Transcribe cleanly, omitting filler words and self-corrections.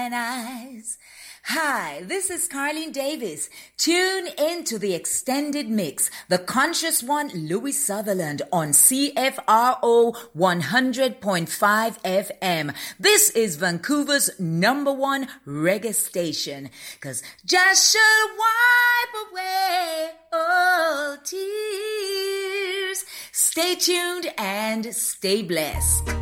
and eyes. Hi, this is Carlene Davis. Tune into the extended mix, the conscious one, Louis Sutherland on CFRO 100.5 FM. This is Vancouver's #1 reggae station. 'Cause just should wipe away all tears. Stay tuned and stay blessed.